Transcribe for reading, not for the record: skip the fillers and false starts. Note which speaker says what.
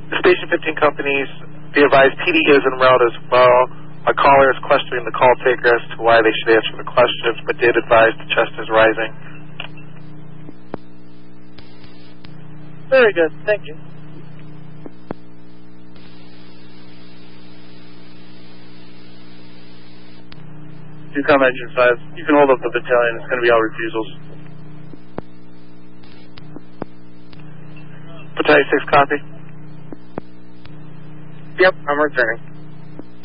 Speaker 1: Station 15 companies, be advised PD is en route as well. A caller is questioning the call taker as to why they should answer the questions, but did advise the chest is rising.
Speaker 2: Very good, thank you.
Speaker 3: Com Engine 5, you can hold up the battalion, it's going to be all refusals.
Speaker 1: Battalion 6, copy.
Speaker 3: Yep, I'm returning.